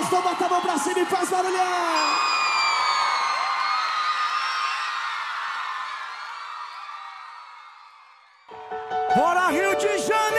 gostou, bota a mão pra cima e faz barulhão. Bora, Rio de Janeiro!